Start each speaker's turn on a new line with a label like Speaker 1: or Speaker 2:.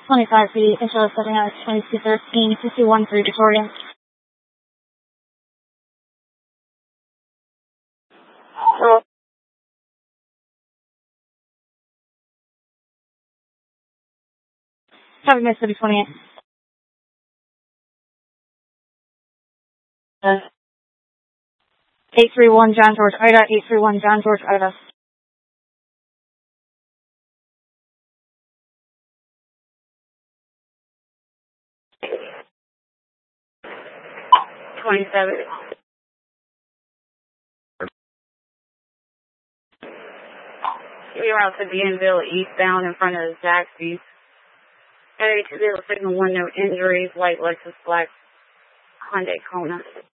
Speaker 1: 25 feet, initial setting out 2213, 513 Victoria. Copy, Mississippi 28. 831 John George Ida, 831 John George Ida. 27. We are out to Bienville eastbound in front of Zaxby's. Area 20 signal 1, no injuries, white Lexus black Hyundai Kona.